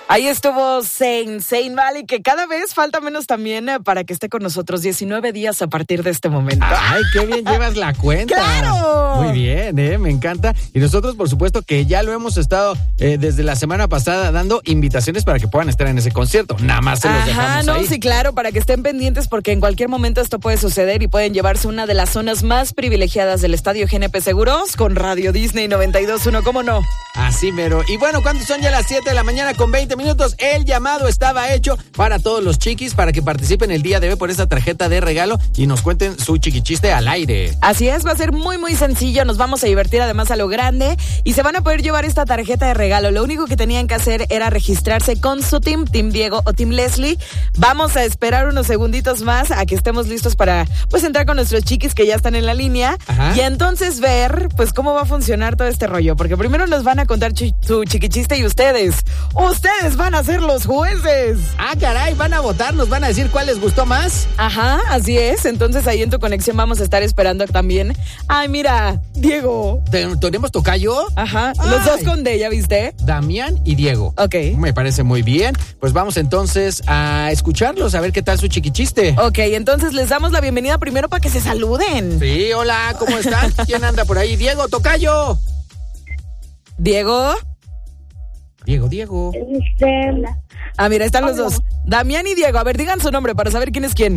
Ahí estuvo Zayn Malik, que cada vez falta menos también para que esté con nosotros. 19 días a partir de este momento. ¡Ay, qué bien llevas la cuenta! ¡Claro! Muy bien, me encanta. Y nosotros, por supuesto, que ya lo hemos estado desde la semana pasada dando invitaciones para que puedan estar en ese concierto. Nada más se los dejamos ahí. Sí, claro, para que estén pendientes porque en cualquier momento esto puede suceder y pueden llevarse una de las zonas más privilegiadas del Estadio GNP Seguros con Radio Disney 92.1, ¿cómo no? Así mero. Y bueno, cuando son ya las 7 de la mañana con 20 minutos, el llamado estaba hecho para todos los chiquis para que participen el día de hoy por esta tarjeta de regalo y nos cuenten su chiquichiste al aire. Así es, va a ser muy muy sencillo, nos vamos a divertir además a lo grande y se van a poder llevar esta tarjeta de regalo. Lo único que tenían que hacer era registrarse con su Team Diego o Team Leslie. Vamos a esperar unos segunditos más a que estemos listos para pues entrar con nuestros chiquis que ya están en la línea. Ajá. Y entonces ver pues cómo va a funcionar todo este rollo, porque primero nos van a contar su chiquichiste y ustedes van a ser los jueces. Ah, caray, van a votar, nos van a decir cuál les gustó más. Ajá, así es. Entonces ahí en tu conexión vamos a estar esperando también. Ay, mira, Diego. ¿Tenemos tocayo? Ajá, los dos con D, ¿ya viste? Damián y Diego. Ok. Me parece muy bien. Pues vamos entonces a escucharlos, a ver qué tal su chiquichiste. Ok, entonces les damos la bienvenida primero para que se saluden. Sí, hola, ¿cómo están? ¿Quién anda por ahí? Diego, tocayo. Diego. Diego. Ah, mira, están los dos. Damián y Diego. A ver, digan su nombre para saber quién es quién.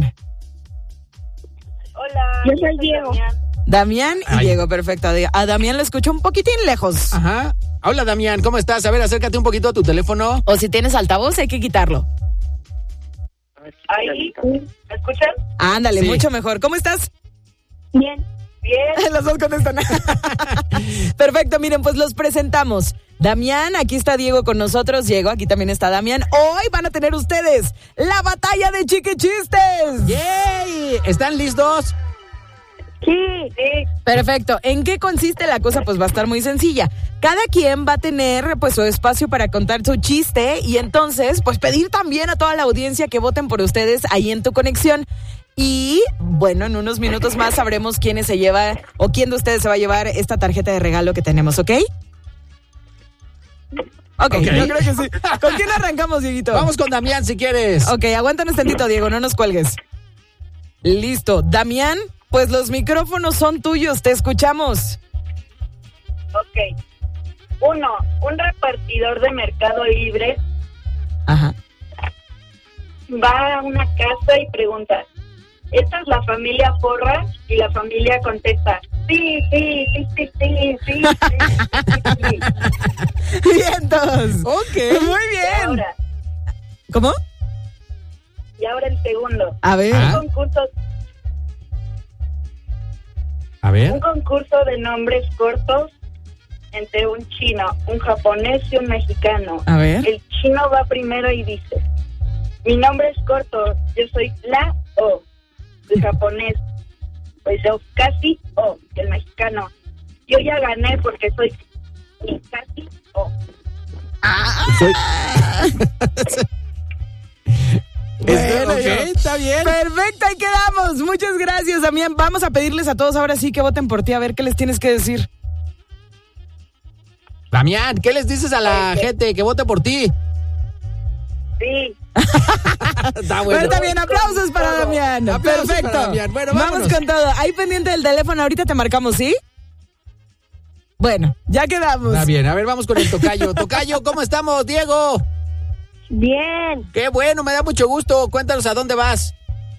Hola. Yo soy Diego. Damián y Diego, perfecto. A Damián lo escucho un poquitín lejos. Ajá. Hola, Damián, ¿cómo estás? A ver, acércate un poquito a tu teléfono. O si tienes altavoz, hay que quitarlo. Ahí, ¿me escuchan? Ándale, sí. Mucho mejor. ¿Cómo estás? Bien. Los dos contestan. Perfecto, miren, pues los presentamos. Damián, aquí está Diego con nosotros. Diego, aquí también está Damián. Hoy van a tener ustedes la batalla de chiquichistes. ¡Yay! ¿Están listos? Sí. Perfecto. ¿En qué consiste la cosa? Pues va a estar muy sencilla. Cada quien va a tener pues su espacio para contar su chiste y entonces pues pedir también a toda la audiencia que voten por ustedes ahí en tu conexión. Y bueno, en unos minutos más sabremos quién se lleva o quién de ustedes se va a llevar esta tarjeta de regalo que tenemos, ¿ok? Ok, yo creo que sí. ¿Con quién arrancamos, Dieguito? Vamos con Damián si quieres. Ok, aguántanos tantito, Diego, no nos cuelgues. Listo. Damián, pues los micrófonos son tuyos, te escuchamos. Ok. 1. Un repartidor de Mercado Libre Ajá. va a una casa y pregunta: ¿esta es la familia Porras? Y la familia contesta: sí. Vientos. Ok. Muy bien. ¿Cómo? Y ahora el segundo. A ver. Un concurso de nombres cortos entre un chino, un japonés y un mexicano. A ver. El chino va primero y dice: mi nombre es corto, yo soy la O. El japonés: pues yo casi O. El mexicano: yo ya gané porque soy mi casi O. Bueno, está bien. Perfecto, ahí quedamos. Muchas gracias, Damián. Vamos a pedirles a todos ahora sí que voten por ti, a ver qué les tienes que decir. Damián, ¿qué les dices a la gente que vote por ti? Sí. Está bueno, está bien, aplausos para Damián. Aplausos perfecto. para Damián. Bueno, vamos con todo. Ahí pendiente del teléfono, ahorita te marcamos, ¿sí? Bueno, ya quedamos. Está bien, a ver, vamos con el tocayo. Tocayo, ¿cómo estamos, Diego? Bien. Qué bueno, me da mucho gusto. Cuéntanos a dónde vas.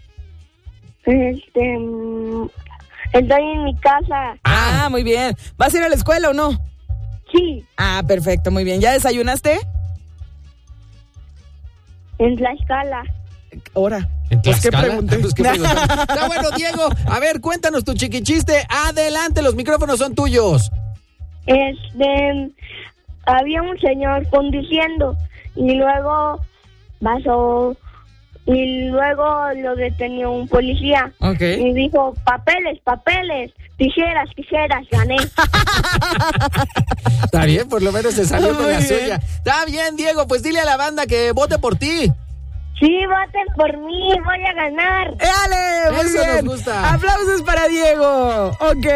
Estoy en mi casa. Ah, muy bien. ¿Vas a ir a la escuela o no? Sí. Ah, perfecto, muy bien. ¿Ya desayunaste? En Tlaxcala. Ahora. ¿En Pues, ¿qué Tlaxcala? pregunté? Pues, ¿qué preguntamos? Está bueno, Diego. A ver, cuéntanos tu chiquichiste. Adelante, los micrófonos son tuyos. Había un señor conduciendo y luego pasó y luego lo detenió un policía. Ok. Y dijo: papeles, tijeras, gané. Está bien, por lo menos se salió con la Muy bien. suya. Está bien, Diego, pues dile a la banda que vote por ti. Sí, voten por mí, voy a ganar. ¡Dale! Muy Eso bien. nos gusta. Aplausos para Diego. Ok.